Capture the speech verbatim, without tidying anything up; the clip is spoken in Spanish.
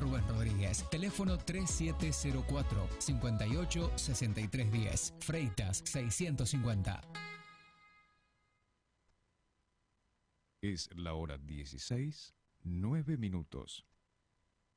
Rubén Rodríguez. Teléfono tres siete cero cuatro, cinco ocho, seis tres uno cero. Freitas seiscientos cincuenta. Es la hora dieciséis, nueve minutos.